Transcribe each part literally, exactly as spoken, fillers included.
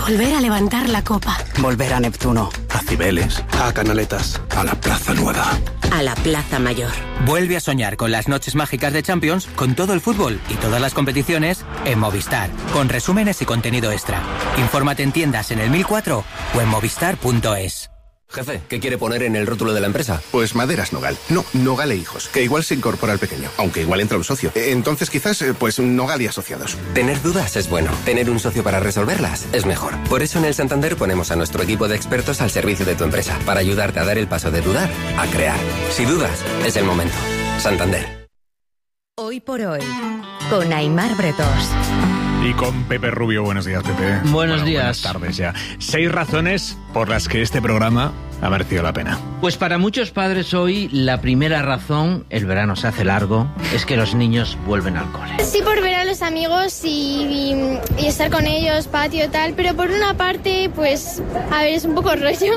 Volver a levantar la copa. Volver a Neptuno. A Cibeles. A Canaletas. A la Plaza Nueva. A la Plaza Mayor. Vuelve a soñar con las noches mágicas de Champions, con todo el fútbol y todas las competiciones en Movistar, con resúmenes y contenido extra. Infórmate en tiendas en el mil cuatro o en movistar punto es. Jefe, ¿qué quiere poner en el rótulo de la empresa? Pues Maderas Nogal. No, Nogal e Hijos, que igual se incorpora el pequeño, aunque igual entra un socio. Entonces quizás, pues Nogal y Asociados. Tener dudas es bueno. Tener un socio para resolverlas es mejor. Por eso en el Santander ponemos a nuestro equipo de expertos al servicio de tu empresa, para ayudarte a dar el paso de dudar a crear. Si dudas, es el momento. Santander. Hoy por hoy, con Aimar Bretos. Y con Pepe Rubio. Buenos días, Pepe. Buenos bueno, días. Buenas tardes ya. Seis razones por las que este programa ha merecido la pena. Pues para muchos padres hoy, la primera razón, el verano se hace largo, es que los niños vuelven al cole. Sí, por ver a los amigos y, y, y estar con ellos, patio, tal, pero por una parte, pues, a ver, es un poco rollo,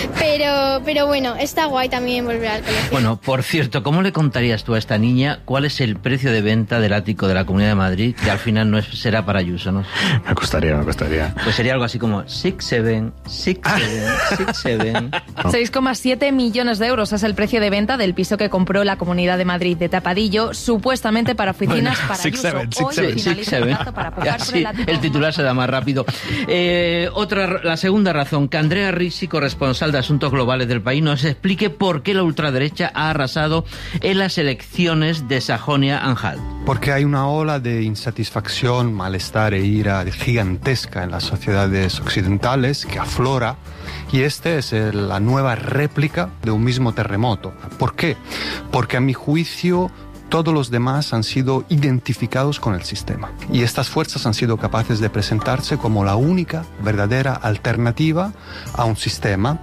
pero, pero bueno, está guay también volver al colegio. Bueno, por cierto, ¿cómo le contarías tú a esta niña cuál es el precio de venta del ático de la Comunidad de Madrid, que al final no es, será para Ayuso, ¿no? Me costaría, me costaría. Pues sería algo así como six seven, six seven, six seven. seis coma siete millones de euros es el precio de venta del piso que compró la Comunidad de Madrid de Tapadillo, supuestamente para oficinas bueno, para six Ayuso. seven, six Hoy seven, finaliza six el seven. plazo para aprobar por Sí, el ático. el titular se da más rápido. Eh, otra, la segunda razón, que Andrea Ricci, corresponsal de Asuntos Globales del País, nos explique por qué la ultraderecha ha arrasado en las elecciones de Sajonia-Anhalt. Porque hay una ola de insatisfacción, malestar e ira gigantesca en las sociedades occidentales que aflora, y esta es el, la nueva réplica de un mismo terremoto. ¿Por qué? Porque a mi juicio todos los demás han sido identificados con el sistema, y estas fuerzas han sido capaces de presentarse como la única verdadera alternativa a un sistema.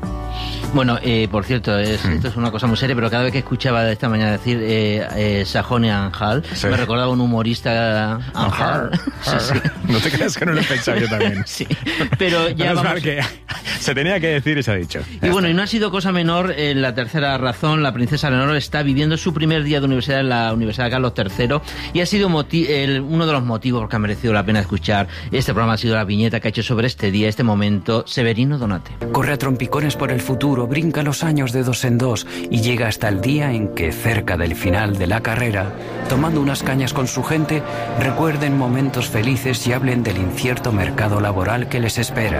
Bueno, eh, por cierto, es, esto es una cosa muy seria, pero cada vez que escuchaba esta mañana decir eh, eh, Sajonia-Anhalt, sí, me recordaba un humorista Anhalt. Sí, sí. No te creas que no lo he pensado yo también. Sí, pero ya Menos vamos... mal que se tenía que decir y se ha dicho. Y bueno, y no ha sido cosa menor, en la tercera razón, la princesa Leonor está viviendo su primer día de universidad en la Universidad de Carlos tercero, y ha sido moti- el, uno de los motivos por que ha merecido la pena escuchar este programa ha sido la viñeta que ha hecho sobre este día, este momento, Severino Donate. Corre a trompicones por el futuro, brinca los años de dos en dos y llega hasta el día en que, cerca del final de la carrera, tomando unas cañas con su gente, recuerden momentos felices y hablen del incierto mercado laboral que les espera.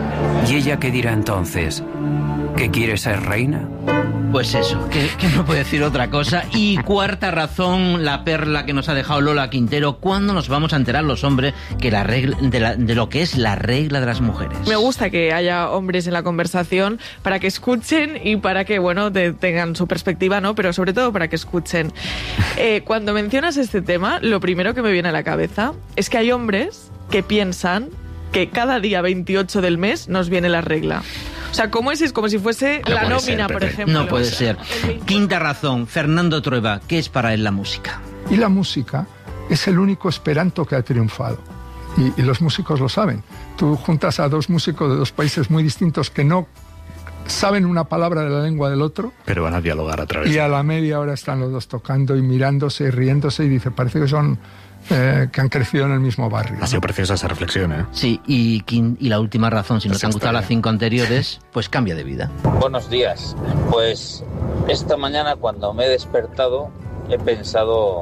¿Y ella qué dirá entonces? ¿Que quiere ser reina? Pues eso, que, que no puede decir otra cosa. Y cuarta razón, la perla que nos ha dejado Lola Quintero, ¿cuándo nos vamos a enterar los hombres que la regla, de, la, de lo que es la regla de las mujeres? Me gusta que haya hombres en la conversación para que escuchen y para que, bueno, te, tengan su perspectiva, ¿no? Pero sobre todo para que escuchen. Eh, cuando mencionas este tema, lo primero que me viene a la cabeza es que hay hombres que piensan que cada día veintiocho del mes nos viene la regla. O sea, ¿cómo es? Es como si fuese No la puede nómina, ser, por Pepe. ejemplo. No puede ser. Quinta razón, Fernando Trueba, ¿qué es para él la música? Y la música es el único esperanto que ha triunfado. Y, y los músicos lo saben. Tú juntas a dos músicos de dos países muy distintos que no saben una palabra de la lengua del otro, pero van a dialogar a través. Y a la media hora están los dos tocando y mirándose y riéndose, y dice, parece que son... Eh, que han crecido en el mismo barrio. Ha sido preciosa esa reflexión, ¿eh? Sí, y, y la última razón, si no la te han gustado las cinco anteriores, pues cambia de vida. Buenos días. Pues esta mañana cuando me he despertado he pensado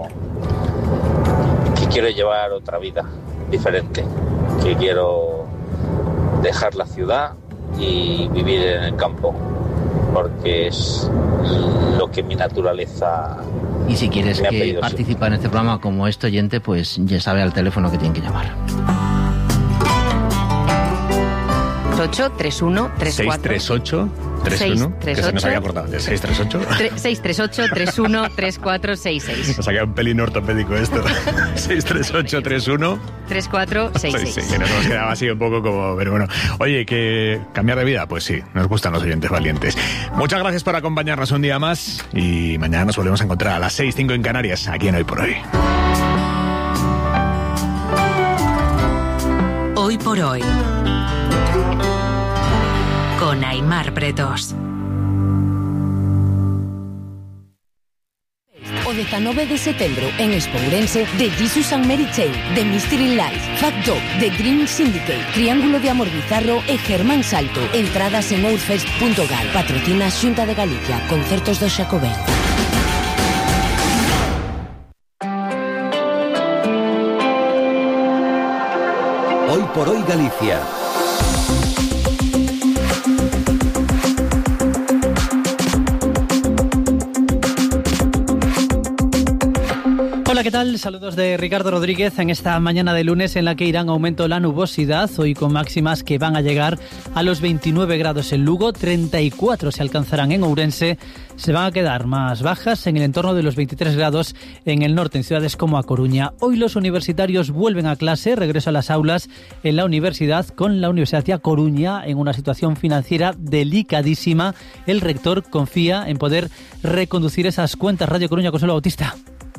que quiero llevar otra vida diferente, que quiero dejar la ciudad y vivir en el campo, porque es lo que mi naturaleza... Y si quieres me ha que pedido, participar sí. en este programa como este oyente, pues ya sabe al teléfono que tienen que llamar. ocho tres uno tres cuatro seis tres ocho tres uno que se nos había cortado. ¿seis tres ocho? seis tres ocho tres uno tres cuatro seis seis. Nos ha quedado un pelín ortopédico esto. seis tres ocho tres uno tres cuatro seis seis. Sí, sí, que nos quedaba así un poco como... Pero bueno, oye, que cambiar de vida, pues sí, nos gustan los oyentes valientes. Muchas gracias por acompañarnos un día más y mañana nos volvemos a encontrar a las seis cinco en Canarias, aquí en Hoy por Hoy. Hoy por Hoy, con Aimar Bretos. O de ata nove de setembro en Expo Ourense de Jesus and Mary Chain, The Mystery Life, Fact Dog, The Dream Syndicate, Triángulo de Amor Bizarro e Germán Salto. Entradas en outfest punto gal. Patrocina Xunta de Galicia. Concertos do Xacobeo. Hoy por hoy Galicia. Hola, ¿qué tal? Saludos de Ricardo Rodríguez en esta mañana de lunes en la que irá en aumento la nubosidad, hoy con máximas que van a llegar a los veintinueve grados en Lugo, treinta y cuatro se alcanzarán en Ourense, se van a quedar más bajas en el entorno de los veintitrés grados en el norte, en ciudades como A Coruña. Hoy los universitarios vuelven a clase, regreso a las aulas en la universidad, con la Universidad de A Coruña en una situación financiera delicadísima. El rector confía en poder reconducir esas cuentas. Radio Coruña, Consuelo Bautista.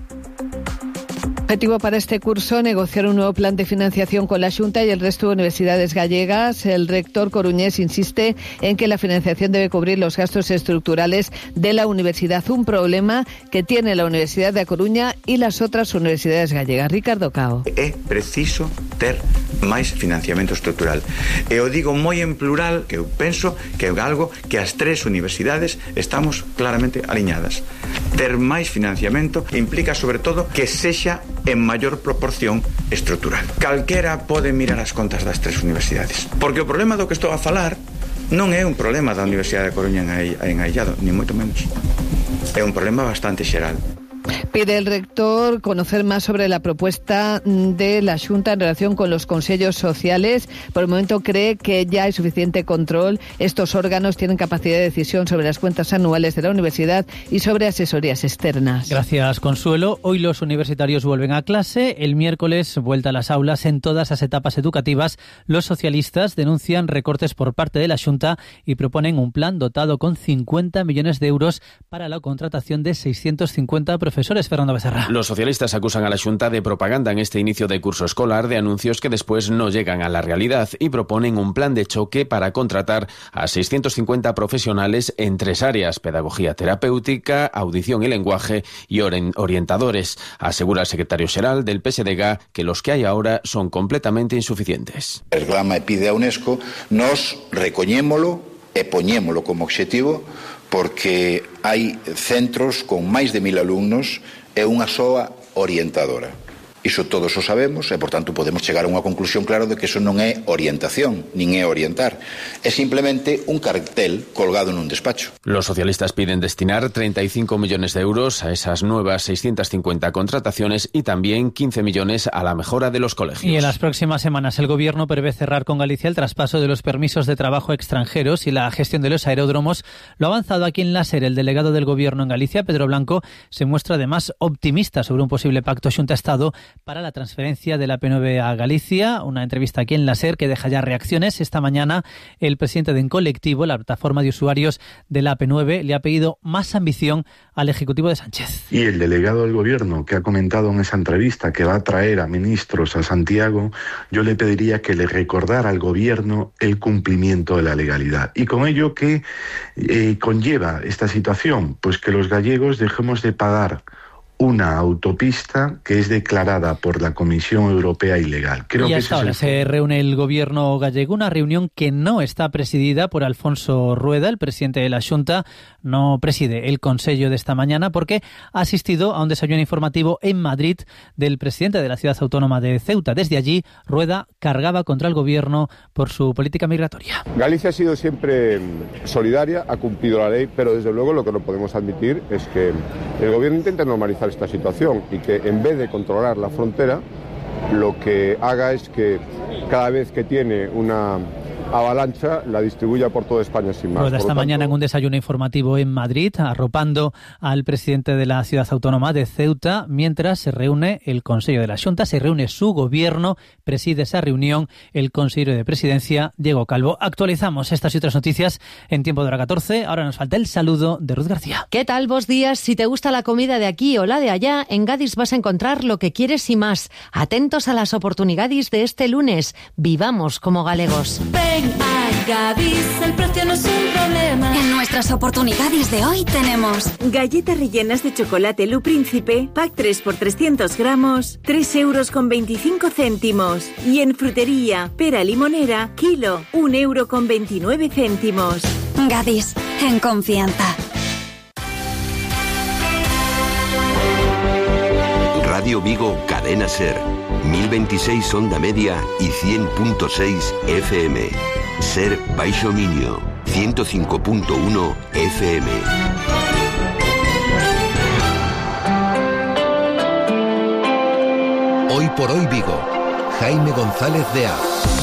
Objetivo para este curso, negociar un nuevo plan de financiación con la Xunta y el resto de universidades gallegas. El rector coruñés insiste en que la financiación debe cubrir los gastos estructurales de la universidad, un problema que tiene la Universidad de A Coruña y las otras universidades gallegas. Ricardo Cao. É preciso ter máis financiamento estructural. E o digo moi en plural, que eu penso que é algo que as tres universidades estamos claramente aliñadas. Ter máis financiamento implica, sobre todo, que sexa en maior proporción estrutural. Calquera pode mirar as contas das tres universidades. Porque o problema do que estou a falar non é un problema da Universidade de Coruña en Aillado, ni moito menos. É un problema bastante xeral. Pide el rector conocer más sobre la propuesta de la Xunta en relación con los consellos sociales. Por el momento cree que ya hay suficiente control. Estos órganos tienen capacidad de decisión sobre las cuentas anuales de la universidad y sobre asesorías externas. Gracias, Consuelo. Hoy los universitarios vuelven a clase. El miércoles, vuelta a las aulas en todas las etapas educativas. Los socialistas denuncian recortes por parte de la Xunta y proponen un plan dotado con cincuenta millones de euros para la contratación de seiscientos cincuenta profesores. Fernando Becerra. Los socialistas acusan a la Xunta de propaganda en este inicio de curso escolar, de anuncios que después no llegan a la realidad, y proponen un plan de choque para contratar a seiscientos cincuenta profesionales en tres áreas: pedagogía terapéutica, audición y lenguaje y orientadores. Asegura el secretario xeral del P S D G que los que hay ahora son completamente insuficientes. El Glama e pide a UNESCO, nos recoñémolo e poñémolo como obxectivo, porque hai centros con máis de mil alumnos e unha soa orientadora. Iso todos o sabemos e, por tanto, podemos chegar a unha conclusión clara de que eso non é orientación, nin é orientar. É simplemente un cartel colgado nun despacho. Los socialistas piden destinar treinta y cinco millones de euros a esas nuevas seiscientas cincuenta contrataciones y también quince millones a la mejora de los colegios. Y en las próximas semanas el Gobierno prevé cerrar con Galicia el traspaso de los permisos de trabajo extranjeros y la gestión de los aeródromos. Lo ha avanzado aquí en la SER el delegado del Gobierno en Galicia, Pedro Blanco, se muestra además optimista sobre un posible pacto Xunta-Estado para la transferencia de la P nueve a Galicia. Una entrevista aquí en la SER que deja ya reacciones. Esta mañana el presidente de En Colectivo, la plataforma de usuarios de la P nueve, le ha pedido más ambición al Ejecutivo de Sánchez. Y el delegado del Gobierno, que ha comentado en esa entrevista que va a traer a ministros a Santiago, yo le pediría que le recordara al Gobierno el cumplimiento de la legalidad. Y con ello, ¿qué eh, conlleva esta situación? Pues que los gallegos dejemos de pagar una autopista que es declarada por la Comisión Europea ilegal. Creo y que hasta ahora el... se reúne el Gobierno gallego, una reunión que no está presidida por Alfonso Rueda, el presidente de la Xunta. No preside el Consello de esta mañana porque ha asistido a un desayuno informativo en Madrid del presidente de la ciudad autónoma de Ceuta. Desde allí, Rueda cargaba contra el Gobierno por su política migratoria. Galicia ha sido siempre solidaria, ha cumplido la ley, pero desde luego lo que no podemos admitir es que el Gobierno intente normalizar esta situación y que en vez de controlar la frontera, lo que haga es que cada vez que tiene una avalancha la distribuya por toda España sin más. Pues esta tanto, mañana en un desayuno informativo en Madrid, arropando al presidente de la ciudad autónoma de Ceuta, mientras se reúne el Consejo de la Xunta, se reúne su gobierno, preside esa reunión el consejero de Presidencia, Diego Calvo. Actualizamos estas y otras noticias en tiempo de hora catorce. Ahora nos falta el saludo de Ruth García. ¿Qué tal? Vos días. Si te gusta la comida de aquí o la de allá, en Gadis vas a encontrar lo que quieres y más. Atentos a las oportunidades de este lunes. Vivamos como galegos. Ven a Gadis, el precio no es un problema. En nuestras oportunidades de hoy tenemos galletas rellenas de chocolate Lu Príncipe, pack tres por trescientos gramos, tres euros con veinticinco céntimos. Y en frutería, pera limonera, kilo, un euro con veintinueve céntimos. Gadis, en confianza. Radio Vigo, Cadena Ser, mil veintiséis onda media y cien punto seis F M. Ser Baixo Miño, ciento cinco punto uno F M. Hoy por hoy Vigo, Jaime González de A.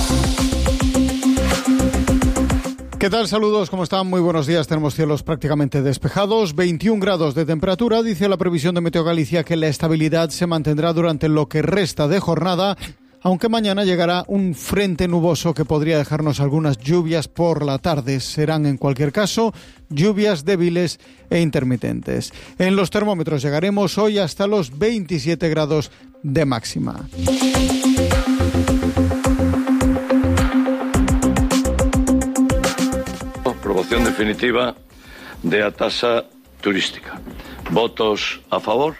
¿Qué tal? Saludos, ¿cómo están? Muy buenos días. Tenemos cielos prácticamente despejados, veintiún grados de temperatura. Dice la previsión de Meteo Galicia que la estabilidad se mantendrá durante lo que resta de jornada, aunque mañana llegará un frente nuboso que podría dejarnos algunas lluvias por la tarde. Serán en cualquier caso lluvias débiles e intermitentes. En los termómetros llegaremos hoy hasta los veintisiete grados de máxima. Aprobación definitiva de la tasa turística. ¿Votos a favor?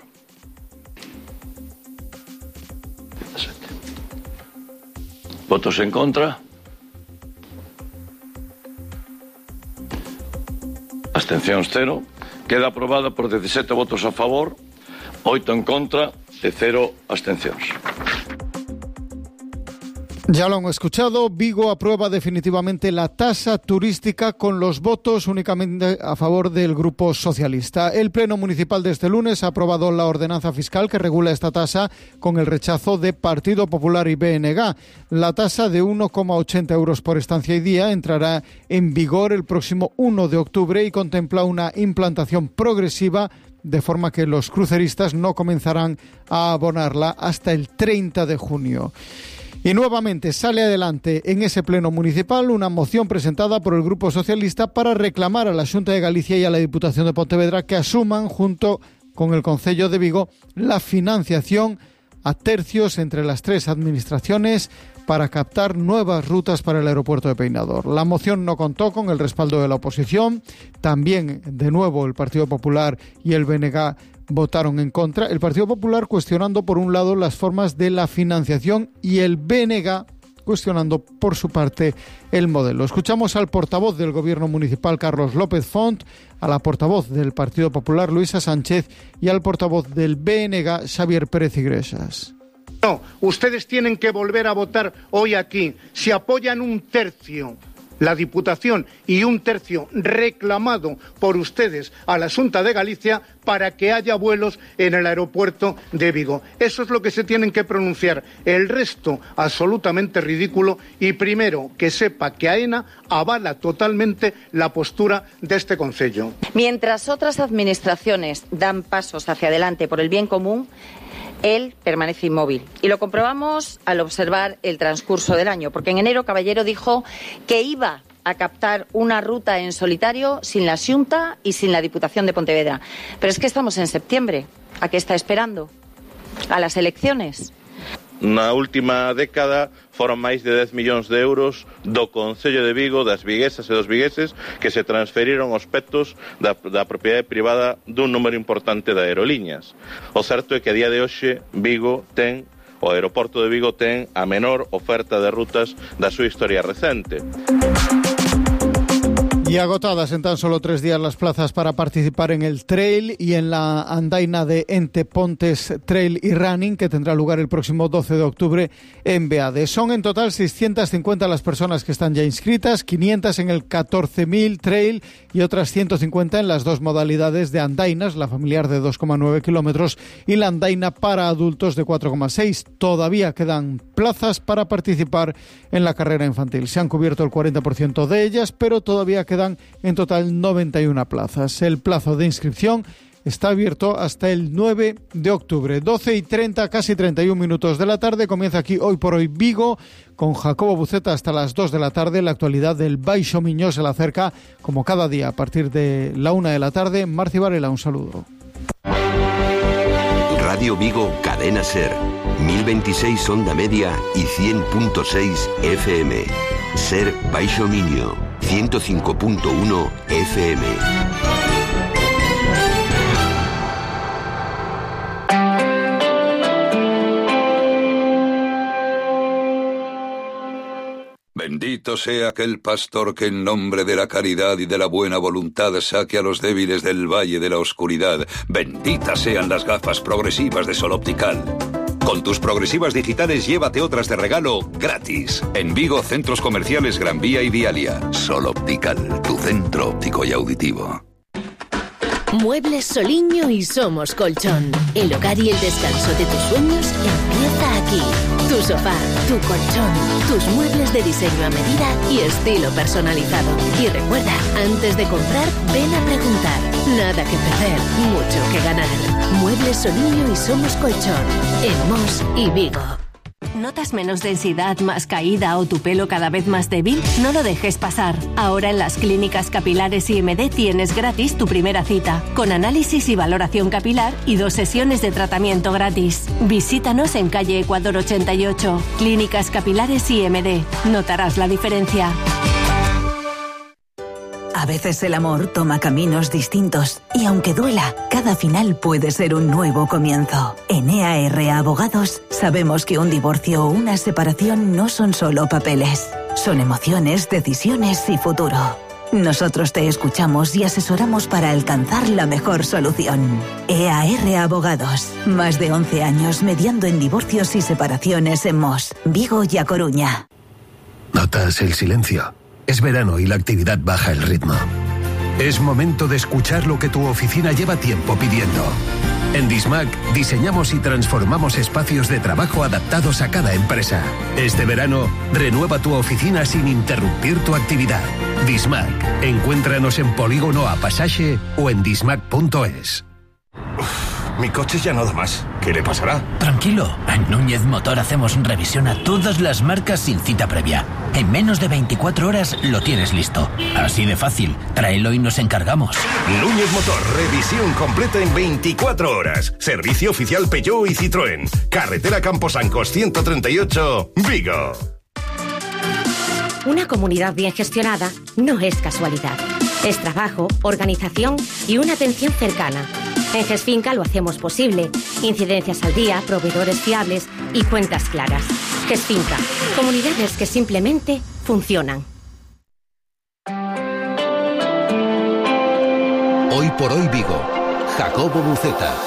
¿Votos en contra? Abstencións cero. Queda aprobada por diecisiete votos a favor, oito en contra e cero abstencións. Ya lo han escuchado, Vigo aprueba definitivamente la tasa turística con los votos únicamente a favor del Grupo Socialista. El Pleno Municipal de este lunes ha aprobado la ordenanza fiscal que regula esta tasa con el rechazo de Partido Popular y B N G. La tasa de uno coma ochenta euros por estancia y día entrará en vigor el próximo uno de octubre y contempla una implantación progresiva, de forma que los cruceristas no comenzarán a abonarla hasta el treinta de junio. Y nuevamente sale adelante en ese pleno municipal una moción presentada por el Grupo Socialista para reclamar a la Xunta de Galicia y a la Diputación de Pontevedra que asuman, junto con el Concello de Vigo, la financiación a tercios entre las tres administraciones para captar nuevas rutas para el aeropuerto de Peinador. La moción no contó con el respaldo de la oposición. También, de nuevo, el Partido Popular y el B N G votaron en contra. El Partido Popular cuestionando, por un lado, las formas de la financiación y el B N G cuestionando, por su parte, el modelo. Escuchamos al portavoz del Gobierno Municipal, Carlos López Font, a la portavoz del Partido Popular, Luisa Sánchez, y al portavoz del B N G, Xavier Pérez Iglesias. No, ustedes tienen que volver a votar hoy aquí. Si apoyan un tercio la Diputación y un tercio reclamado por ustedes a la Xunta de Galicia para que haya vuelos en el aeropuerto de Vigo. Eso es lo que se tienen que pronunciar. El resto, absolutamente ridículo. Y primero, que sepa que AENA avala totalmente la postura de este Concello. Mientras otras administraciones dan pasos hacia adelante por el bien común, él permanece inmóvil. Y lo comprobamos al observar el transcurso del año, porque en enero Caballero dijo que iba a captar una ruta en solitario sin la Xunta y sin la Diputación de Pontevedra. Pero es que estamos en septiembre. ¿A qué está esperando? ¿A las elecciones? Na última década foron máis de dez millóns de euros do Concello de Vigo, das viguesas e dos vigueses, que se transferiron aos petos da, da propiedade privada dun número importante de aerolíneas. O certo é que a día de hoxe Vigo ten, o aeroporto de Vigo ten a menor oferta de rutas da súa historia recente. Y agotadas en tan solo tres días las plazas para participar en el trail y en la andaina de Ente Pontes Trail y Running, que tendrá lugar el próximo doce de octubre en Beade. Son en total seiscientas cincuenta las personas que están ya inscritas, quinientas en el catorce mil Trail y otras ciento cincuenta en las dos modalidades de andainas, la familiar de dos coma nueve kilómetros y la andaina para adultos de cuatro coma seis. Todavía quedan plazas para participar en la carrera infantil. Se han cubierto el cuarenta por ciento de ellas, pero todavía quedan en total noventa y una plazas. El plazo de inscripción está abierto hasta el nueve de octubre. doce y treinta, casi treinta y un minutos de la tarde. Comienza aquí Hoy por Hoy Vigo con Jacobo Buceta hasta las dos de la tarde. La actualidad del Baixo Miño se la acerca como cada día a partir de la una de la tarde. Marci Varela, un saludo. Radio Vigo, Cadena Ser, mil veintiséis onda media y cien punto seis F M. Ser Baixo Miño, ciento cinco punto uno F M. Bendito sea aquel pastor que en nombre de la caridad y de la buena voluntad saque a los débiles del valle de la oscuridad. Benditas sean las gafas progresivas de Sol Optical. Con tus progresivas digitales llévate otras de regalo gratis. En Vigo, centros comerciales Gran Vía y Vialia. Sol Optical, tu centro óptico y auditivo. Muebles Soliño y Somos Colchón. El hogar y el descanso de tus sueños empieza aquí. Tu sofá, tu colchón, tus muebles de diseño a medida y estilo personalizado. Y recuerda, antes de comprar, ven a preguntar. Nada que perder, mucho que ganar. Muebles Soliño y Somos Colchón. En Mos y Vigo. ¿Notas menos densidad, más caída o tu pelo cada vez más débil? No lo dejes pasar. Ahora en las clínicas capilares I M D tienes gratis tu primera cita, con análisis y valoración capilar y dos sesiones de tratamiento gratis. Visítanos en calle Ecuador ochenta y ocho. Clínicas Capilares I M D. Notarás la diferencia. A veces el amor toma caminos distintos y aunque duela, cada final puede ser un nuevo comienzo. En E A R Abogados sabemos que un divorcio o una separación no son solo papeles, son emociones, decisiones y futuro. Nosotros te escuchamos y asesoramos para alcanzar la mejor solución. E A R Abogados, más de once años mediando en divorcios y separaciones en Mos, Vigo y A Coruña. ¿Notas el silencio? Es verano y la actividad baja el ritmo. Es momento de escuchar lo que tu oficina lleva tiempo pidiendo. En Dismac diseñamos y transformamos espacios de trabajo adaptados a cada empresa. Este verano, renueva tu oficina sin interrumpir tu actividad. Dismac. Encuéntranos en Polígono A Pasaje o en dismac punto es. Mi coche ya no da más. ¿Qué le pasará? Tranquilo, en Núñez Motor hacemos revisión a todas las marcas sin cita previa. En menos de veinticuatro horas lo tienes listo. Así de fácil, tráelo y nos encargamos. Núñez Motor, revisión completa en veinticuatro horas. Servicio oficial Peugeot y Citroën. Carretera Camposancos ciento treinta y ocho, Vigo. Una comunidad bien gestionada no es casualidad. Es trabajo, organización y una atención cercana. En GESFinca lo hacemos posible. Incidencias al día, proveedores fiables y cuentas claras. GESFinca, comunidades que simplemente funcionan. Hoy por hoy Vigo. Jacobo Buceta.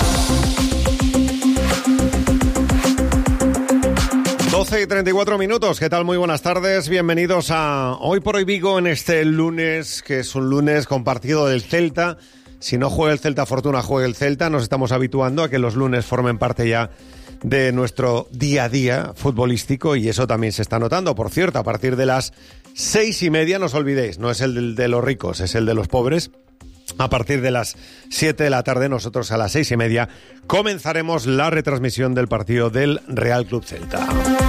doce y treinta y cuatro minutos, ¿qué tal? Muy buenas tardes, bienvenidos a Hoy por Hoy Vigo en este lunes, que es un lunes con partido del Celta. Si no juega el Celta, fortuna juegue el Celta. Nos estamos habituando a que los lunes formen parte ya de nuestro día a día futbolístico y eso también se está notando. Por cierto, a partir de las seis y media, no os olvidéis, no es el de los ricos, es el de los pobres. A partir de las siete de la tarde, nosotros a las seis y media comenzaremos la retransmisión del partido del Real Club Celta.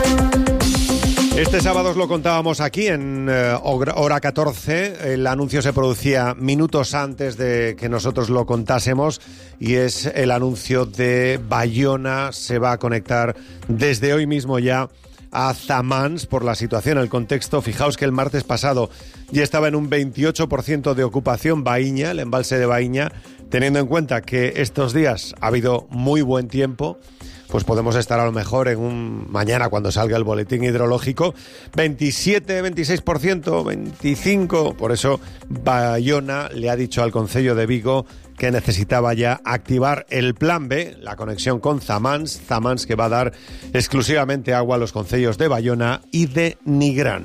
Este sábado os lo contábamos aquí en eh, hora catorce, el anuncio se producía minutos antes de que nosotros lo contásemos y es el anuncio de Bayona, se va a conectar desde hoy mismo ya a Zamans por la situación, el contexto. Fijaos que el martes pasado ya estaba en un veintiocho por ciento de ocupación Baíña, el embalse de Baíña, teniendo en cuenta que estos días ha habido muy buen tiempo. Pues podemos estar a lo mejor en un mañana cuando salga el boletín hidrológico veintisiete, veintiséis por ciento, veinticinco por ciento. Por eso Bayona le ha dicho al Concello de Vigo que necesitaba ya activar el plan B, la conexión con Zamans, Zamans que va a dar exclusivamente agua a los concellos de Bayona y de Nigrán.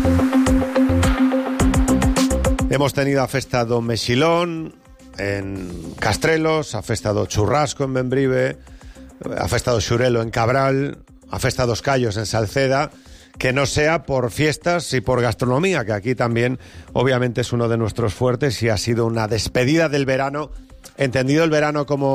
Hemos tenido a festa do Mexilón en Castrelos, a festa do Churrasco en Bembrive, ha festado Xurelo en Cabral, ha festado Os Callos en Salceda, que no sea por fiestas y por gastronomía, que aquí también obviamente es uno de nuestros fuertes y ha sido una despedida del verano, entendido el verano como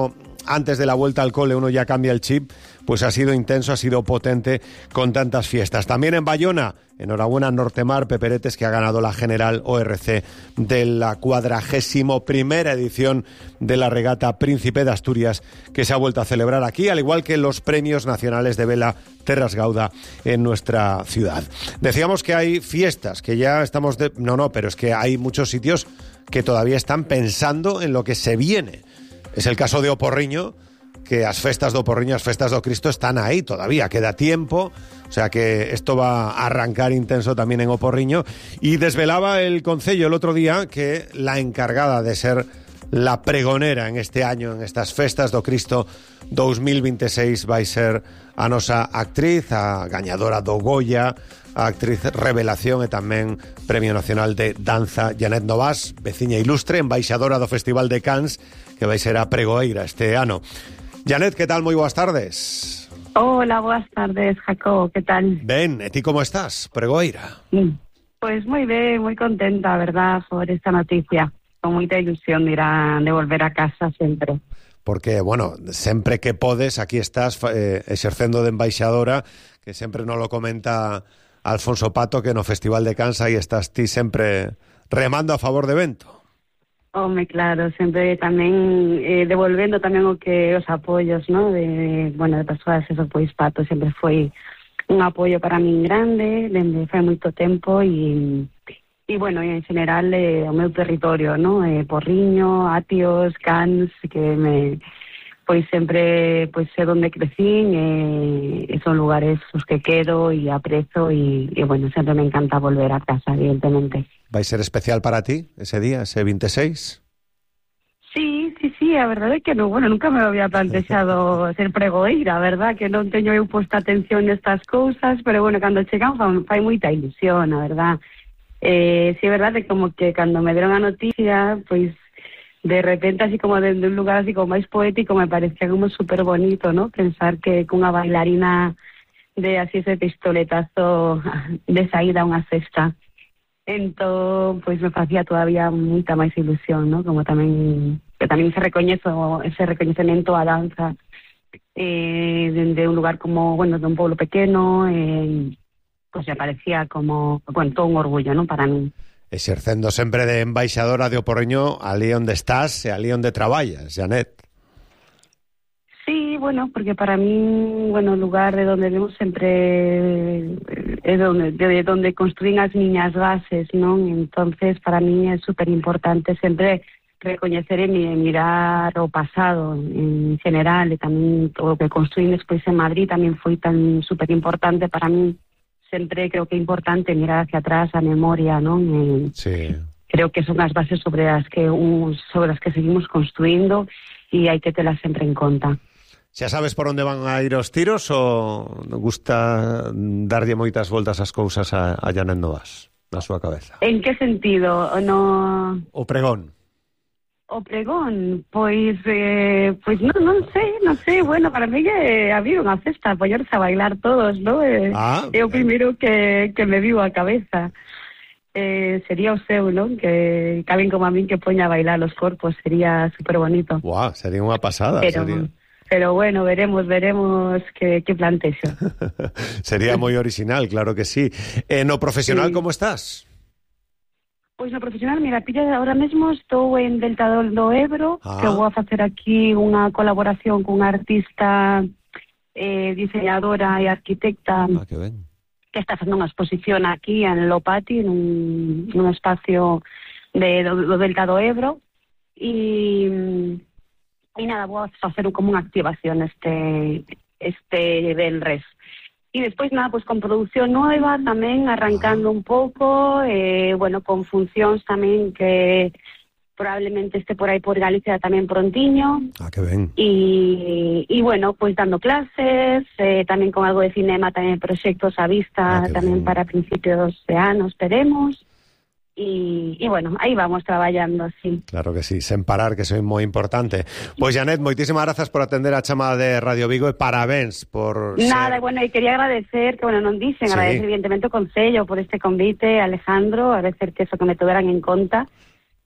antes de la vuelta al cole uno ya cambia el chip, pues ha sido intenso, ha sido potente con tantas fiestas. También en Bayona, enhorabuena Nortemar Peperetes, que ha ganado la General O R C de la cuadragésimo primera edición de la regata Príncipe de Asturias, que se ha vuelto a celebrar aquí, al igual que los premios nacionales de vela Terras Gauda en nuestra ciudad. Decíamos que hay fiestas, que ya estamos... De... No, no, pero es que hay muchos sitios que todavía están pensando en lo que se viene. Es el caso de Oporriño, que as festas do Oporriño, as festas do Cristo están ahí todavía, queda tiempo, o sea que esto va a arrancar intenso también en Oporriño. Y desvelaba el Concello el otro día que la encargada de ser la pregonera en este año, en estas festas do Cristo dos mil veintiséis, vai ser a nosa actriz, a gañadora do Goya, a actriz revelación e tamén Premio Nacional de Danza, Janet Novas, veciña ilustre, embaixadora do Festival de Cannes, que vai ser a pregoeira este ano. Janet, que tal? Moi boas tardes. Hola, boas tardes, Jacob, que tal? Ben, e ti como estás, pregoeira? Mm. Pues moi ben, moi contenta, verdad, por esta noticia. Con moita ilusión de ir a, de volver a casa sempre. Porque, bueno, sempre que podes, aquí estás eh, exercendo de embaixadora, que sempre nos lo comenta Alfonso Pato, que no Festival de Cannes aí estás ti sempre remando a favor de evento. Home, claro, sempre tamén eh, devolvendo tamén o que os apoios, ¿no? De, bueno, de persoas, eso, pois Pato sempre foi un apoio para min grande, dende fai moito tempo e... E, bueno, en general, eh, o meu territorio, ¿no? Eh, Porriño, Atios, Cannes, que me... Pois sempre, pois, sé onde crecín, eh, e son lugares os que quedo e aprezo, e, e, bueno, sempre me encanta volver a casa, evidentemente. Vai ser especial para ti, ese día, ese veintiséis? Sí, sí, sí, a verdade é que no, bueno, nunca me había plantexado ser pregoeira, a verdad, que non teño eu posta atención nestas cousas, pero, bueno, cando chegan fai, fai moita ilusión, a verdad. Eh, sí, é verdade, como que cando me deron a noticia, pois de repente así como dende un lugar así como máis poético me parecía como super bonito, ¿no? Pensar que cunha bailarina de así ese pistoletazo de saída a unha cesta. Entón, pois me facía todavía moita máis ilusión, ¿no? Como tamén que tamén se recoñezo ese recoñecemento á danza eh, dende un lugar como, bueno, de un pueblo pequeno, eh, pues me parecía como, bueno, todo un orgullo, ¿no? Para mí. Exercendo sempre de embaixadora de Oporriño ali onde estás e ali onde traballas, Janet. Sí, bueno, porque para mí, bueno, o lugar de donde vemos sempre é donde, de donde construín as miñas bases, non? Entonces, para mí é super importante sempre recoñecer e mirar o pasado en general, e tamén todo o que construín despois en Madrid tamén foi tan super importante para mí. Sempre creo que é importante mirar hacia atrás a memoria, non? E sí. Creo que son as bases sobre as que un, sobre as que seguimos construindo e hai que telas sempre en conta. Xa sabes por onde van a ir os tiros ou gusta darlle moitas voltas as cousas a, a Janet Novas na súa cabeza? En que sentido? No... O pregón. O pregón, pois, eh, pois non, non sei, non sei, bueno, para mí que había unha festa, poñerse a bailar todos, ¿no? Eh, ah, é o primeiro que, que me viu a cabeza. Eh, sería o seu, ¿no? Que caben como a min que poña a bailar os corpos, sería super bonito. Guau, sería unha pasada, pero, sería. Pero bueno, veremos, veremos que, que plantexo. Sería moi original, claro que sí. Eh, no profesional, sí. Como estás? Pois no profesional, mira, pilla, ahora mesmo estou en Delta do Ebro, ah. que vou a facer aquí unha colaboración con unha artista eh, diseñadora e arquitecta ah, que, ben. que está facendo unha exposición aquí en Lopati, nun, nun espacio de, do, do Delta do Ebro, e, e nada, vou a facer como unha activación este, este venres. E despois, nada, pues con produción nueva tamén, arrancando un pouco, eh, bueno, con funcións tamén que probablemente este por aí por Galicia tamén prontiño. Ah, que ben. E, e bueno, pues dando clases, eh, tamén con algo de cinema, tamén proxectos a vista, ah, tamén ben. Para principios de ano, esperemos. E, e bueno, aí vamos traballando así. Claro que sí, sen parar, que soy moi importante. Pois, Janet, moitísimas grazas por atender a chamada de Radio Vigo e parabéns por Nada, ser... bueno, e quería agradecer, que bueno, non dicen, sí. Agradecer evidentemente o Concello por este convite, Alejandro, agradecer que eso que me tuveran en conta,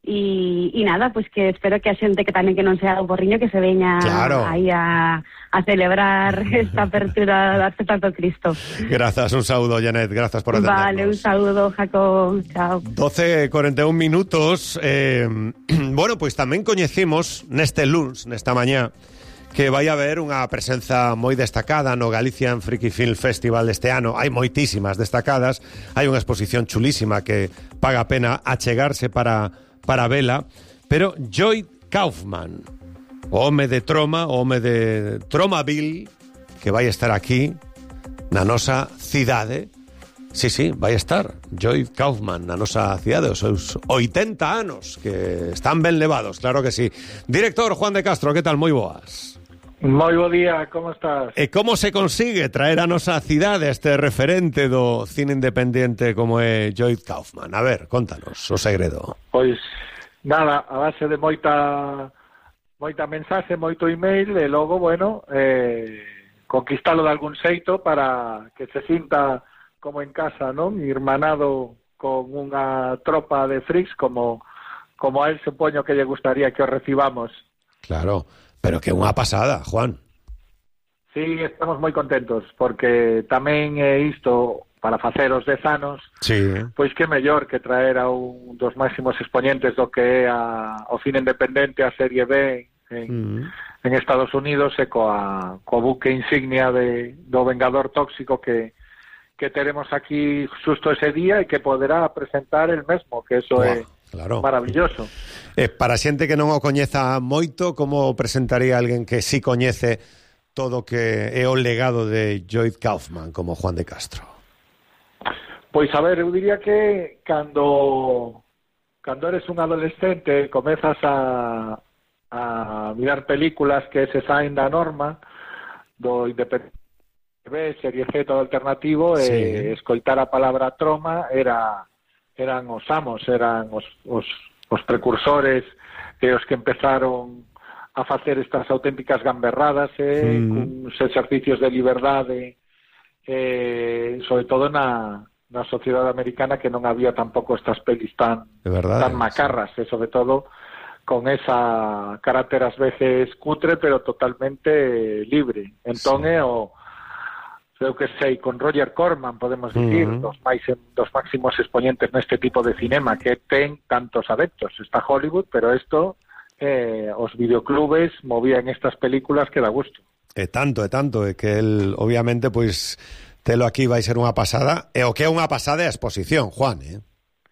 E, e nada, pois que espero que a xente que tamén que non sea do Porriño que se veña claro. aí a, a celebrar esta apertura da Acepta Cristo. Grazas, un saúdo, Janet, grazas por atendernos. Vale, un saúdo, Jacob, chao. doce e cuarenta e un minutos. Eh, bueno, pois tamén coñecemos neste luns, nesta mañá, que vai haber unha presenza moi destacada no Galician Freaky Film Festival deste ano. Hai moitísimas destacadas, hai unha exposición chulísima que paga a pena achegarse para para vela, pero Lloyd Kaufman, o home de Troma, o home de Tromaville, que vai estar aquí na nosa cidade. Sí, sí, vai estar Lloyd Kaufman na nosa cidade, os seus oitenta anos, que están ben levados, claro que sí. Director Juan de Castro, que tal? Moi boas. Moi bo día, como estás? E como se consigue traer a nosa cidade este referente do cine independiente como é Lloyd Kaufman? A ver, contanos o segredo. Pois, nada, a base de moita moita mensaxe, moito email, e logo, bueno, eh, conquistalo de algún xeito para que se sinta como en casa, non? Irmanado con unha tropa de freaks como, como a él supoño que lle gustaría que o recibamos. Claro. Pero que unha pasada, Juan. Sí, estamos moi contentos, porque tamén é isto para facer os dez anos, sí. Pois que mellor que traer a un dos máximos exponentes do que é a, o cine independente, a serie B en, mm. en Estados Unidos, e coa, coa buque insignia de, do Vengador Tóxico que, que teremos aquí xusto ese día e que poderá presentar el mesmo, que eso é claro. Maravilloso. Eh, para xente que non o coñeza moito, como presentaría alguén que sí coñece todo o que é o legado de Lloyd Kaufman como Juan de Castro? Pois a ver, eu diría que cando cando eres un adolescente comezas a, a mirar películas que se saen da norma do independente B, serie Z do alternativo, sí. E escoitar a palabra troma era eran os amos, eran os, os os precursores e os que empezaron a facer estas auténticas gamberradas, eh, mm. uns exercicios de liberdade, eh, sobre todo na, na sociedade americana, que non había tampouco estas pelis tan, tan macarras, sí. E sobre todo con esa carácter ás veces cutre, pero totalmente libre. Entón, sí. o eu que sei, con Roger Corman, podemos dicir, uh-huh. dos, máis, dos máximos exponentes neste tipo de cinema, que ten tantos adeptos. Está Hollywood, pero isto, eh, os videoclubes movían estas películas que dá gusto. E tanto, e tanto, e que el, obviamente, pois, telo aquí vai ser unha pasada, e o que é unha pasada é a exposición, Juan, eh?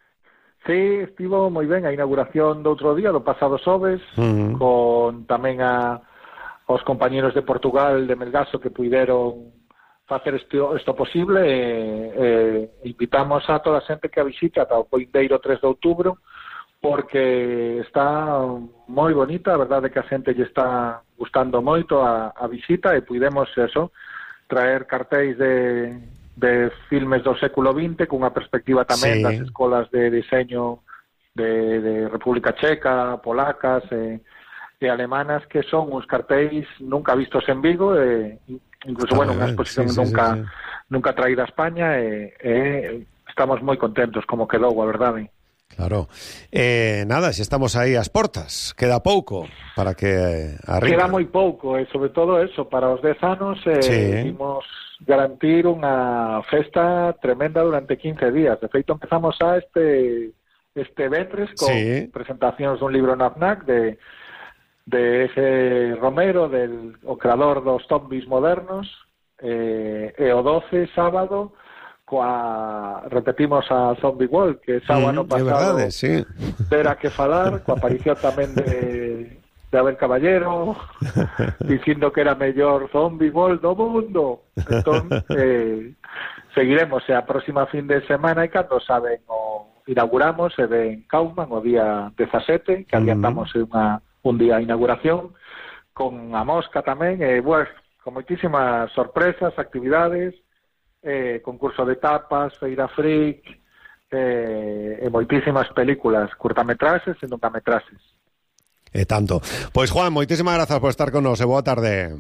Sí, estivo moi ben a inauguración do outro día, do pasado xoves, uh-huh. con tamén a os compañeros de Portugal, de Melgaso, que puideron facer isto, isto posible, e, e invitamos a toda a xente que a visita ata o vindeiro tres de outubro, porque está moi bonita, a verdade que a xente lle está gustando moito a, a visita, e puidemos eso, traer cartéis de, de filmes do século vinte cunha perspectiva tamén sí. das escolas de diseño de, de República Checa, polacas e, e alemanas, que son uns cartéis nunca vistos en Vigo, e incluso, ah, bueno, unha exposición sí, nunca sí, sí, sí. nunca traída a España, e, e estamos moi contentos como quedou, a verdade. Claro. Eh, nada, se estamos aí ás portas, queda pouco para que arriba. Queda moi pouco, e sobre todo eso, para os dez anos eh, sí. imos garantir unha festa tremenda durante quince días. De feito, empezamos a este este ventres con sí. presentacións dun libro na F N A C de de ese Romero, del o creador dos zombies modernos, eh, e o doce, sábado, coa, repetimos a Zombie World, que sábado mm, pasado verdade, sí. Terá que falar, coa aparición tamén de, de Abel Caballero, dicindo que era mellor Zombie World do mundo. Entón, eh, seguiremos e a próxima fin de semana, e cando saben o inauguramos, e ven Kaufman o día dezasete, que adiantamos mm. unha un día de inauguración, con a mosca tamén, e, bueno, con moitísimas sorpresas, actividades, eh, concurso de tapas, feira freak, eh, e moitísimas películas, curtametraxes e longametraxes. E tanto. Pois, Juan, moitísimas grazas por estar con nos, e boa tarde.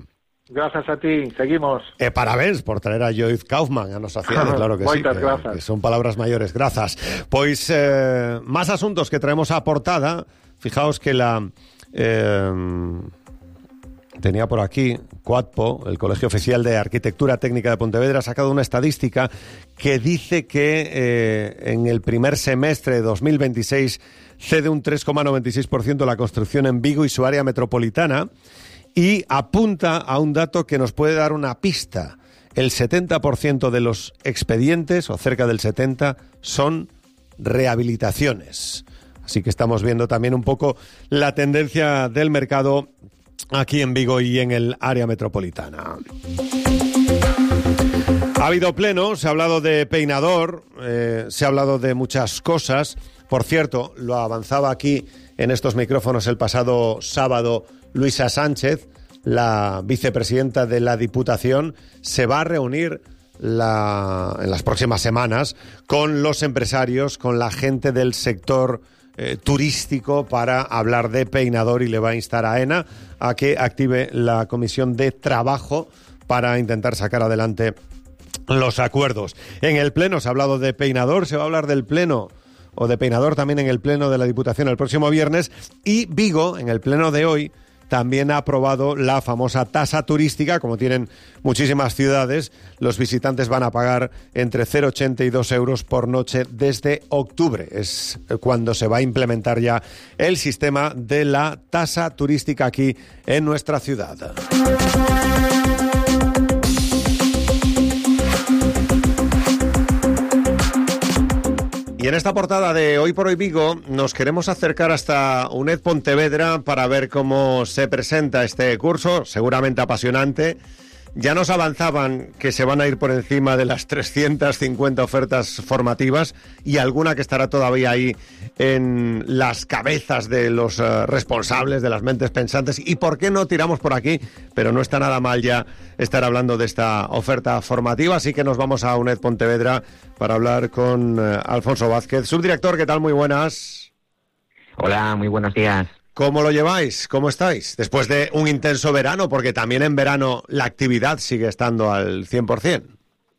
Gracias a ti, seguimos. E parabéns por traer a Joyce Kaufman a nosa cidade, claro que sí, que, que son palabras maiores, grazas. Pois, eh, máis asuntos que traemos á portada, fijaos que la... Eh, tenía por aquí, Coatpo, el Colegio Oficial de Arquitectura Técnica de Pontevedra, ha sacado una estadística que dice que eh, en el primer semestre de dos mil veintiséis cede un tres coma noventa y seis por ciento la construcción en Vigo y su área metropolitana, y apunta a un dato que nos puede dar una pista. El setenta por ciento de los expedientes, o cerca del setenta por ciento, son rehabilitaciones. Así que estamos viendo también un poco la tendencia del mercado aquí en Vigo y en el área metropolitana. Ha habido pleno, se ha hablado de peinador, eh, se ha hablado de muchas cosas. Por cierto, lo avanzaba aquí en estos micrófonos el pasado sábado Luisa Sánchez, la vicepresidenta de la Diputación, se va a reunir la, en las próximas semanas con los empresarios, con la gente del sector eh, turístico para hablar de peinador, y le va a instar a AENA a que active la comisión de trabajo para intentar sacar adelante los acuerdos. En el pleno se ha hablado de peinador, se va a hablar del pleno o de peinador también en el pleno de la Diputación el próximo viernes, y Vigo, en el pleno de hoy, también ha aprobado la famosa tasa turística. Como tienen muchísimas ciudades, los visitantes van a pagar entre cero coma ochenta y dos euros por noche desde octubre. Es cuando se va a implementar ya el sistema de la tasa turística aquí en nuestra ciudad. Y en esta portada de Hoy por Hoy Vigo nos queremos acercar hasta UNED Pontevedra para ver cómo se presenta este curso, seguramente apasionante. Ya nos avanzaban que se van a ir por encima de las trescientas cincuenta ofertas formativas, y alguna que estará todavía ahí en las cabezas de los uh, responsables, de las mentes pensantes. ¿Y por qué no tiramos por aquí? Pero no está nada mal ya estar hablando de esta oferta formativa, así que nos vamos a UNED Pontevedra para hablar con uh, Alfonso Vázquez, subdirector. ¿Qué tal? Muy buenas. Hola, muy buenos días. ¿Cómo lo lleváis? ¿Cómo estáis? Después de un intenso verano, porque también en verano la actividad sigue estando al cien por ciento.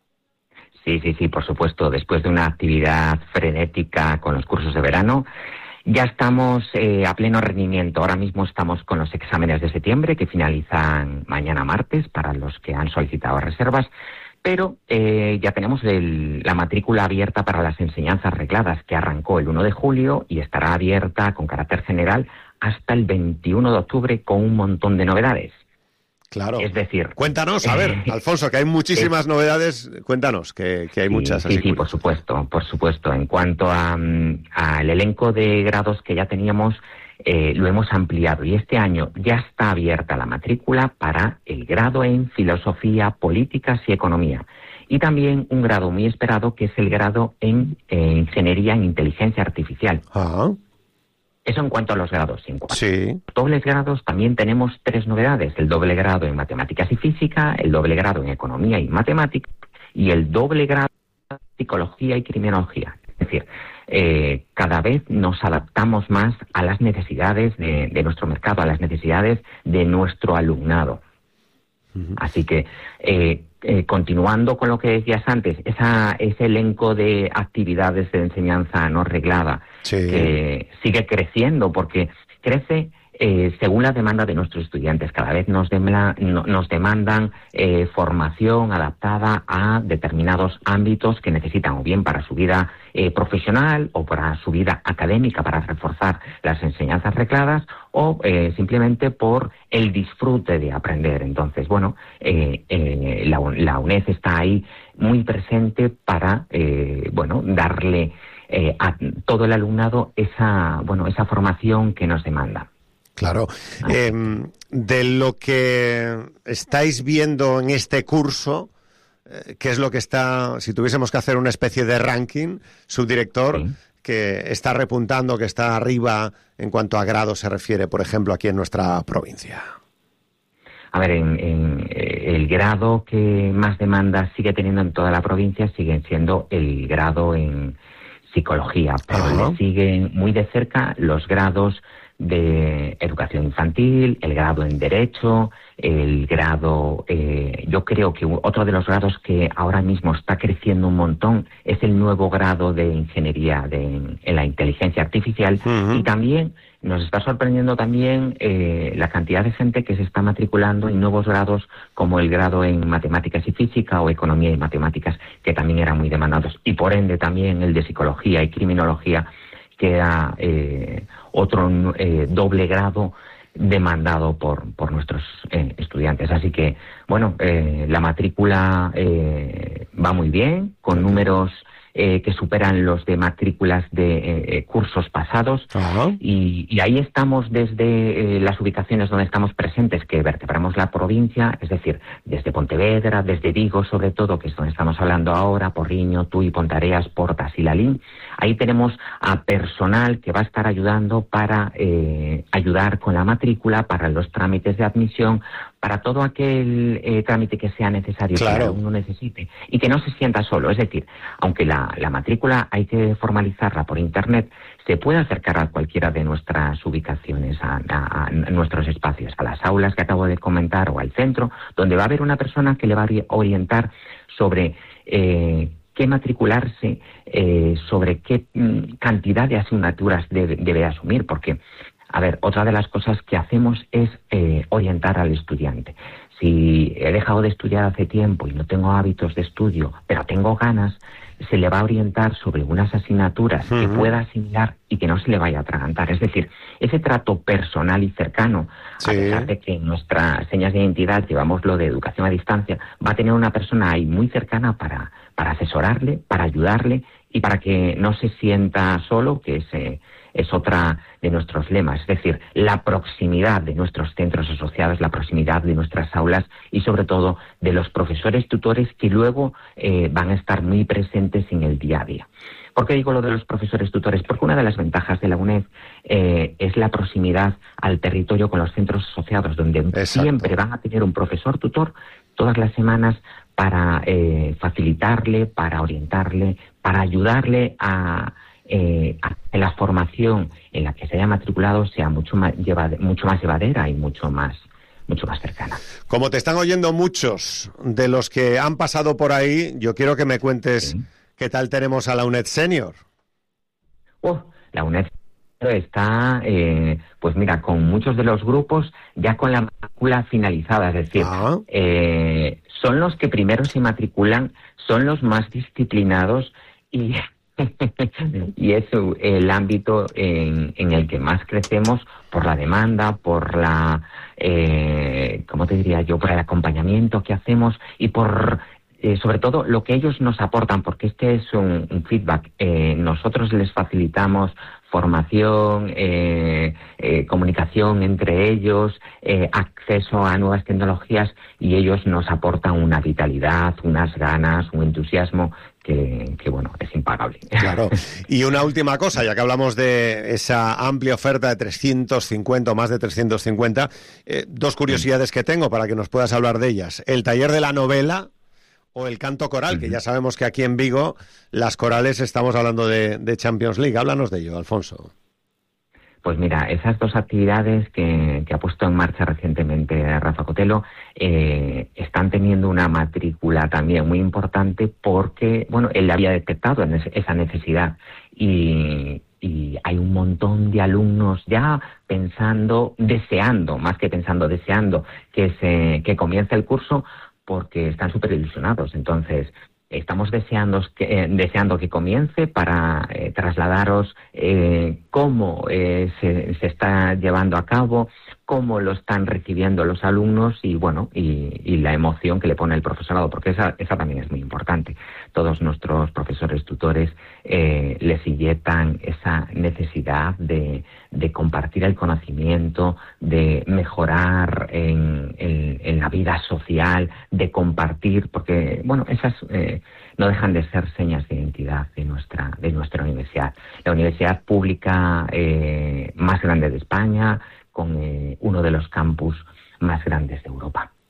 Sí, sí, sí, por supuesto. Después de una actividad frenética con los cursos de verano, ya estamos eh, a pleno rendimiento. Ahora mismo estamos con los exámenes de septiembre, que finalizan mañana martes para los que han solicitado reservas, pero eh, ya tenemos el, la matrícula abierta para las enseñanzas regladas, que arrancó el uno de julio y estará abierta con carácter general hasta el veintiuno de octubre con un montón de novedades. Claro. Es decir... Cuéntanos, a ver, Alfonso, que hay muchísimas es, novedades. Cuéntanos, que, que hay sí, muchas. Sí, sí, por supuesto, por supuesto. En cuanto a, al elenco de grados que ya teníamos, eh, lo hemos ampliado. Y este año ya está abierta la matrícula para el grado en Filosofía, Políticas y Economía. Y también un grado muy esperado, que es el grado en eh, Ingeniería en Inteligencia Artificial. Ajá. Eso en cuanto a los grados. En cuanto sí. a los dobles grados también tenemos tres novedades. El doble grado en Matemáticas y Física, el doble grado en Economía y Matemáticas y el doble grado en Psicología y Criminología. Es decir, eh, cada vez nos adaptamos más a las necesidades de, de nuestro mercado, a las necesidades de nuestro alumnado. Uh-huh. Así que, eh, eh, continuando con lo que decías antes, esa, ese elenco de actividades de enseñanza no reglada, sí. que sigue creciendo, porque crece eh, según la demanda de nuestros estudiantes. Cada vez nos, demla, no, nos demandan eh, formación adaptada a determinados ámbitos que necesitan, o bien para su vida eh, profesional o para su vida académica, para reforzar las enseñanzas regladas, o eh, simplemente por el disfrute de aprender. Entonces, bueno, eh, eh, la, la UNED está ahí muy presente para, eh, bueno, darle eh, a todo el alumnado esa, bueno, esa formación que nos demanda. Claro. Eh, de lo que estáis viendo en este curso, eh, ¿qué es lo que está, si tuviésemos que hacer una especie de ranking, subdirector, sí. que está repuntando, que está arriba en cuanto a grado se refiere, por ejemplo, aquí en nuestra provincia? A ver, en, en, el grado que más demanda sigue teniendo en toda la provincia sigue siendo el grado en Psicología, pero le siguen muy de cerca los grados de educación infantil, el grado en Derecho, el grado, eh, yo creo que otro de los grados que ahora mismo está creciendo un montón es el nuevo grado de Ingeniería de, en la Inteligencia Artificial. Uh-huh. Y también nos está sorprendiendo también eh, la cantidad de gente que se está matriculando en nuevos grados como el grado en Matemáticas y Física o Economía y Matemáticas, que también eran muy demandados. Y por ende también el de Psicología y Criminología, que era eh, otro eh, doble grado demandado por, por nuestros eh, estudiantes. Así que, bueno, eh, la matrícula eh, va muy bien, con números eh, que superan los de matrículas de eh, cursos pasados. Uh-huh. y, y ahí estamos desde eh, las ubicaciones donde estamos presentes, que vertebramos la provincia, es decir, desde Pontevedra, desde Vigo sobre todo, que es donde estamos hablando ahora, Porriño, Tui, Pontareas, Portas y Lalín. Ahí tenemos a personal que va a estar ayudando para eh, ayudar con la matrícula, para los trámites de admisión, para todo aquel eh, trámite que sea necesario, claro, que uno necesite, y que no se sienta solo. Es decir, aunque la, la matrícula hay que formalizarla por Internet, se puede acercar a cualquiera de nuestras ubicaciones, a, a, a nuestros espacios, a las aulas que acabo de comentar o al centro, donde va a haber una persona que le va a orientar sobre eh, qué matricularse, eh, sobre qué mm, cantidad de asignaturas debe, debe asumir, porque, a ver, otra de las cosas que hacemos es eh, orientar al estudiante. Si he dejado de estudiar hace tiempo y no tengo hábitos de estudio, pero tengo ganas, se le va a orientar sobre unas asignaturas uh-huh. que pueda asimilar y que no se le vaya a atragantar. Es decir, ese trato personal y cercano, sí. a pesar de que en nuestras señas de identidad llevamos lo de educación a distancia, va a tener una persona ahí muy cercana para, para asesorarle, para ayudarle y para que no se sienta solo, que es, eh, es otra de nuestros lemas. Es decir, la proximidad de nuestros centros asociados, la proximidad de nuestras aulas y sobre todo de los profesores tutores que luego eh, van a estar muy presentes en el día a día. ¿Por qué digo lo de los profesores tutores? Porque una de las ventajas de la UNED eh, es la proximidad al territorio con los centros asociados, donde Exacto. siempre van a tener un profesor tutor todas las semanas para eh, facilitarle, para orientarle, para ayudarle a, eh, a que la formación en la que se haya matriculado sea mucho más, llevade, mucho más llevadera y mucho más, mucho más cercana. Como te están oyendo muchos de los que han pasado por ahí, yo quiero que me cuentes sí. qué tal tenemos a la UNED Senior. Oh, la UNED está, eh, pues mira, con muchos de los grupos ya con la matrícula finalizada, es decir, ah. eh, son los que primero se matriculan, son los más disciplinados y, y es el ámbito en, en el que más crecemos por la demanda, por la, eh, ¿cómo te diría yo?, por el acompañamiento que hacemos y por... Eh, sobre todo lo que ellos nos aportan, porque este es un, un feedback. Eh, nosotros les facilitamos formación, eh, eh, comunicación entre ellos, eh, acceso a nuevas tecnologías y ellos nos aportan una vitalidad, unas ganas, un entusiasmo que, que bueno, es impagable. Claro. Y una última cosa, ya que hablamos de esa amplia oferta de trescientos cincuenta o más de trescientos cincuenta, eh, dos curiosidades que tengo para que nos puedas hablar de ellas. El taller de la novela o el canto coral, que ya sabemos que aquí en Vigo las corales estamos hablando de, de Champions League. Háblanos de ello, Alfonso. Pues mira, esas dos actividades que, que ha puesto en marcha recientemente Rafa Cotelo eh, están teniendo una matrícula también muy importante porque, bueno, él había detectado esa necesidad y, y hay un montón de alumnos ya pensando, deseando, más que pensando, deseando que, se, que comience el curso, porque están súper ilusionados. Entonces, estamos deseando que, eh, deseando que comience para eh, trasladaros eh, cómo eh, se, se está llevando a cabo, cómo lo están recibiendo los alumnos y, bueno, y, y la emoción que le pone el profesorado, porque esa, esa también es muy importante. Todos nuestros profesores tutores eh, les inyectan esa necesidad de, de compartir el conocimiento, de mejorar en, en, en la vida social, de compartir, porque, bueno, esas eh, no dejan de ser señas de identidad de nuestra, de nuestra universidad. La universidad pública eh, más grande de España, con eh, uno de los campus más grandes de Europa.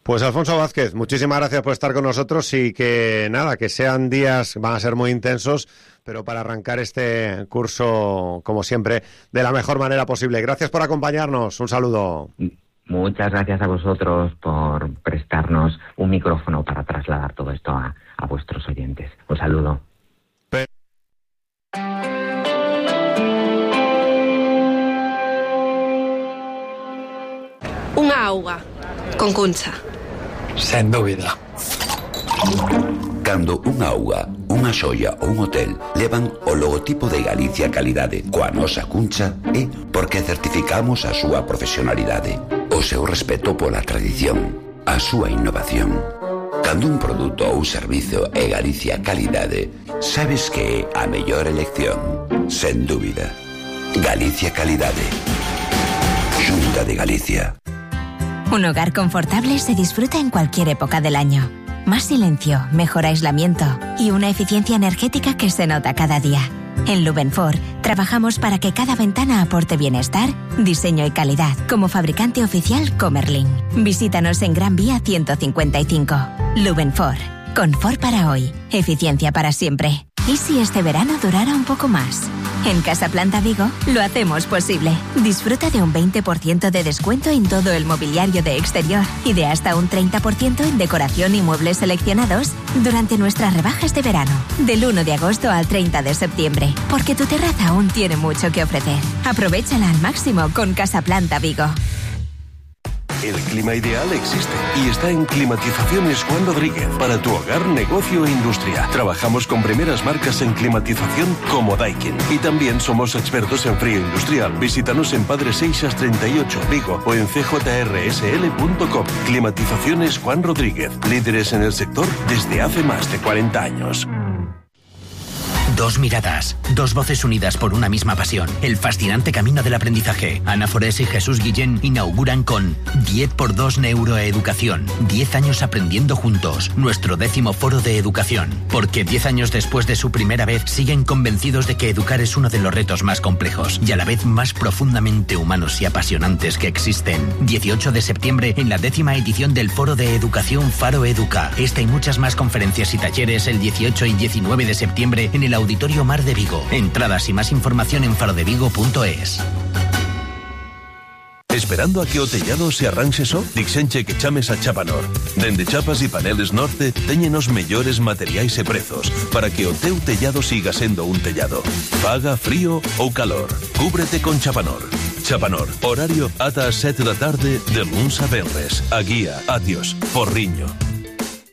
Pues Alfonso Vázquez, muchísimas gracias por estar con nosotros y que nada, que sean días, van a ser muy intensos, pero para arrancar este curso, como siempre, de la mejor manera posible. Gracias por acompañarnos, un saludo. Muchas gracias a vosotros por prestarnos un micrófono para trasladar todo esto a, a vuestros oyentes. Un saludo. Pe- Unha auga, con Cuncha. Sen dúbida. Cando unha auga, unha xoia ou un hotel levan o logotipo de Galicia Calidade coa nosa Cuncha é porque certificamos a súa profesionalidade, o seu respeto pola tradición, a súa innovación. Cando un produto ou servizo é Galicia Calidade, sabes que é a mellor elección, sen dúbida. Galicia Calidade. Xunta de Galicia. Un hogar confortable se disfruta en cualquier época del año. Más silencio, mejor aislamiento y una eficiencia energética que se nota cada día. En Lubenfor trabajamos para que cada ventana aporte bienestar, diseño y calidad, como fabricante oficial Comerlin. Visítanos en Gran Vía ciento cincuenta y cinco. Lubenfor. Confort para hoy, eficiencia para siempre. ¿Y si este verano durara un poco más? En Casa Planta Vigo lo hacemos posible. Disfruta de un veinte por ciento de descuento en todo el mobiliario de exterior y de hasta un treinta por ciento en decoración y muebles seleccionados durante nuestras rebajas de verano, del uno de agosto al treinta de septiembre, porque tu terraza aún tiene mucho que ofrecer. Aprovéchala al máximo con Casa Planta Vigo. El clima ideal existe y está en Climatizaciones Juan Rodríguez para tu hogar, negocio e industria. Trabajamos con primeras marcas en climatización como Daikin y también somos expertos en frío industrial. Visítanos en Padre Seixas treinta y ocho, Vigo, o en c j r s l punto com. Climatizaciones Juan Rodríguez, líderes en el sector desde hace más de cuarenta años. Dos miradas, dos voces unidas por una misma pasión. El fascinante camino del aprendizaje. Ana Forés y Jesús Guillén inauguran con diez por dos Neuroeducación. diez años aprendiendo juntos. Nuestro décimo foro de educación. Porque diez años después de su primera vez siguen convencidos de que educar es uno de los retos más complejos y a la vez más profundamente humanos y apasionantes que existen. dieciocho de septiembre en la décima edición del foro de educación Faro Educa. Esta y muchas más conferencias y talleres el dieciocho y diecinueve de septiembre en el Auditorio Mar de Vigo. Entradas y más información en farodevigo punto es. Esperando a que o tellado se arranxe só? Dixenche que chames a Chapanor. Dende Chapas e Paneles Norte teñen os mellores materiais e prezos para que o teu tellado siga sendo un tellado. Faga frío ou calor. Cúbrete con Chapanor. Chapanor, horario ata as sete da tarde de luns a venres. A Guía, Atios, Porriño.